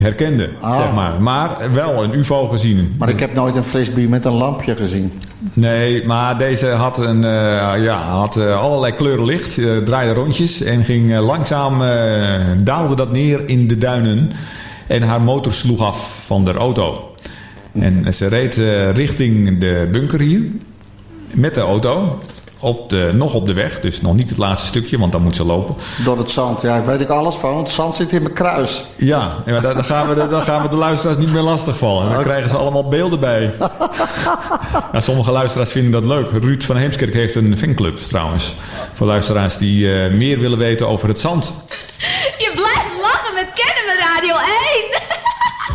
herkende, zeg maar. Maar wel een UFO gezien. Maar ik heb nooit een frisbee met een lampje gezien. Nee, maar deze had, allerlei kleuren licht, draaide rondjes en ging langzaam, daalde dat neer in de duinen. En haar motor sloeg af van de auto. En ze reed richting de bunker hier met de auto. Nog op de weg, dus nog niet het laatste stukje, want dan moet ze lopen. Door het zand, ja, ik weet ik alles van, want het zand zit in mijn kruis. Ja, maar dan gaan we de luisteraars niet meer lastigvallen. Dan krijgen ze allemaal beelden bij. Sommige luisteraars vinden dat leuk. Ruud van Heemskerk heeft een fanclub trouwens. Voor luisteraars die meer willen weten over het zand.